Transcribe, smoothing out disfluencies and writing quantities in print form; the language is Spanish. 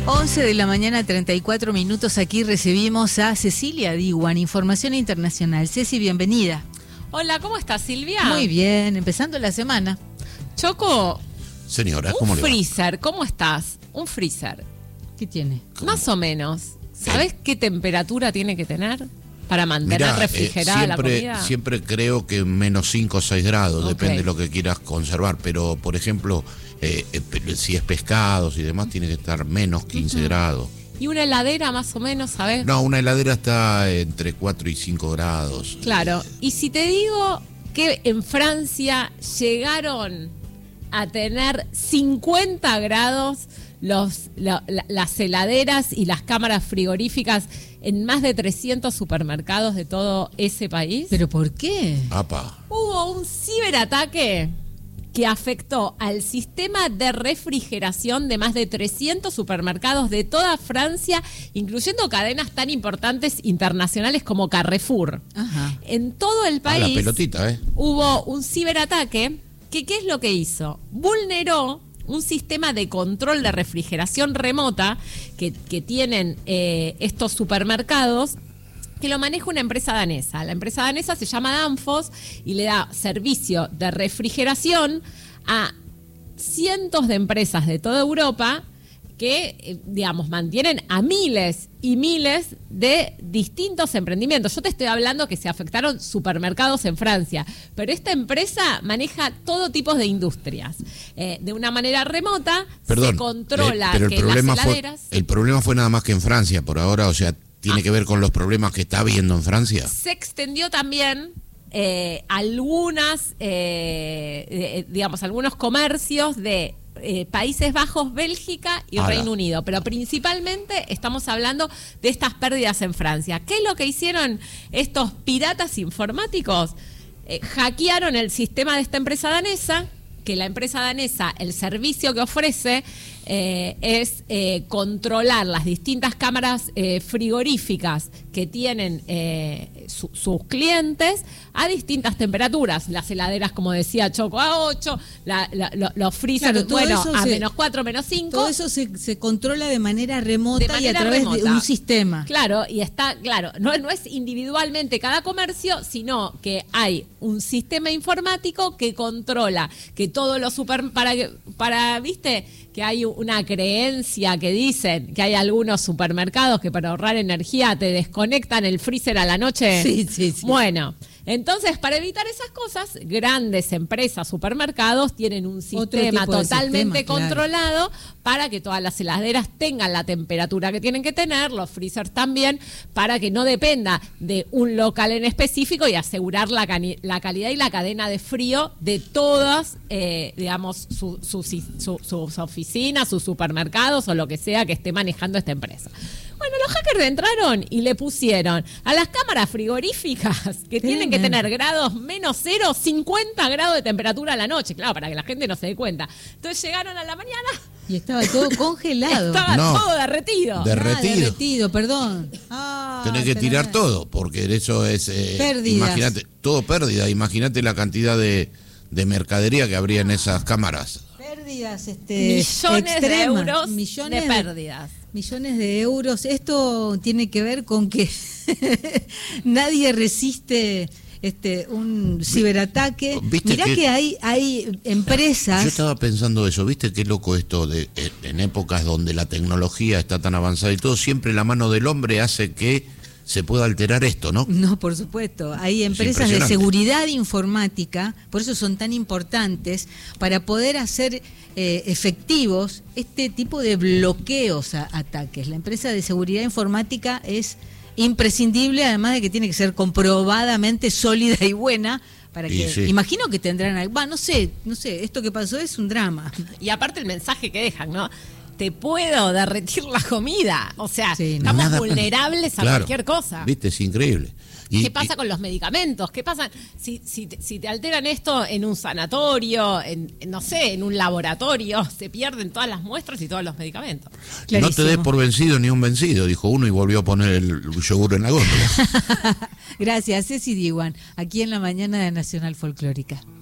11 de la mañana, 34 minutos. Aquí recibimos a Cecilia Diwan, Información Internacional. Ceci, bienvenida. Hola, ¿cómo estás, Silvia? Muy bien, empezando la semana. Choco. Señora, ¿cómo le va? Un freezer, ¿cómo estás? Un freezer. ¿Qué tiene? ¿Cómo? Más o menos. ¿Sabés qué temperatura tiene que tener para mantener refrigerada la comida? Siempre creo que menos 5 o 6 grados, Ok. depende de lo que quieras conservar. Pero, por ejemplo, si es pescados y demás, tiene que estar menos 15 grados. ¿Y una heladera más o menos, sabés? No, una heladera está entre 4 y 5 grados. Claro. Y si te digo que en Francia llegaron a tener 50 grados las heladeras y las cámaras frigoríficas en más de 300 supermercados de todo ese país. ¿Pero por qué? Apa. Hubo un ciberataque que afectó al sistema de refrigeración de más de 300 supermercados de toda Francia, incluyendo cadenas tan importantes internacionales como Carrefour. Ajá. En todo el A país la pelotita, ¿eh? hubo un ciberataque que, ¿qué es lo que hizo? Vulneró un sistema de control de refrigeración remota que tienen estos supermercados, que lo maneja una empresa danesa. La empresa danesa se llama Danfoss y le da servicio de refrigeración a cientos de empresas de toda Europa que, mantienen a miles y miles de distintos emprendimientos. Yo te estoy hablando que se afectaron supermercados en Francia, pero esta empresa maneja todo tipo de industrias. De una manera remota, Perdón, se controla pero que las heladeras... el problema fue nada más que en Francia por ahora, o sea, ¿tiene que ver con los problemas que está habiendo en Francia? Se extendió también algunos comercios de Países Bajos, Bélgica y Ahora. Reino Unido, pero principalmente estamos hablando de estas pérdidas en Francia. ¿Qué es lo que hicieron estos piratas informáticos? Hackearon el sistema de esta empresa danesa, que la empresa danesa, el servicio que ofrece es controlar las distintas cámaras frigoríficas que tienen sus clientes a distintas temperaturas. Las heladeras, como decía Choco, a 8, los freezers, Claro, a menos 4, menos 5. Todo eso se controla de manera remota De manera y a través de remota. un sistema. Claro, y no es individualmente cada comercio, sino que hay un sistema informático que controla que todos los viste, que hay una creencia que dicen que hay algunos supermercados que para ahorrar energía te desconectan el freezer a la noche. Sí. Bueno, entonces para evitar esas cosas, grandes empresas, supermercados tienen un sistema tipo de totalmente sistema, claro. controlado para que todas las heladeras tengan la temperatura que tienen que tener, los freezers también, para que no dependa de un local en específico y asegurar la calidad y la cadena de frío de todas, sus oficinas, sus supermercados o lo que sea que esté manejando esta empresa. Bueno, los hackers entraron y le pusieron a las cámaras frigoríficas que tienen que tener grados menos 0, 50 grados de temperatura a la noche. Claro, para que la gente no se dé cuenta. Entonces llegaron a la mañana. Y estaba todo congelado. Estaba No. todo derretido. Derretido, perdón. Tenés que tirar todo, porque eso es... Pérdidas. Imagínate, todo pérdida. Imagínate la cantidad de mercadería que habría en esas cámaras. Pérdidas Millones extremas. de euros Millones de pérdidas. Millones de euros. Esto tiene que ver con que nadie resiste un ciberataque. ¿Viste Mirá que hay empresas. Yo estaba pensando eso, ¿viste qué loco esto de en épocas donde la tecnología está tan avanzada y todo, siempre la mano del hombre hace que se pueda alterar esto, ¿no? No, por supuesto. Hay empresas de impresionante. seguridad informática, por eso son tan importantes, para poder hacer efectivos este tipo de bloqueos a ataques. La empresa de seguridad informática es imprescindible, además de que tiene que ser comprobadamente sólida y buena, para que, sí. imagino que tendrán, no sé, esto que pasó es un drama. Y aparte el mensaje que dejan, ¿no? Te puedo derretir la comida. O sea, Sí, no. estamos Nada- vulnerables a Claro, cualquier cosa. ¿Viste? Es increíble. ¿Qué pasa con los medicamentos? ¿Qué pasa si te alteran esto en un sanatorio, en un laboratorio? Se pierden todas las muestras y todos los medicamentos. No te Clarísimo. des por vencido ni un vencido, dijo uno y volvió a poner el yogur en la góndola. Gracias, Ceci Diwan, aquí en la mañana de Nacional Folclórica.